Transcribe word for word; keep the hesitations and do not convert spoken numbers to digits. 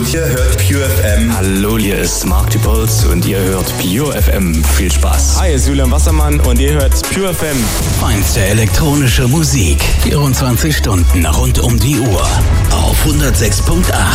und ihr hört Pure F M. Hallo, hier ist Mark Dupuls und ihr hört Pure F M. Viel Spaß. Hi, hier ist Julian Wassermann und ihr hört Pure F M. Feinste elektronische Musik. vierundzwanzig Stunden rund um die Uhr. Auf hundertsechs Komma acht.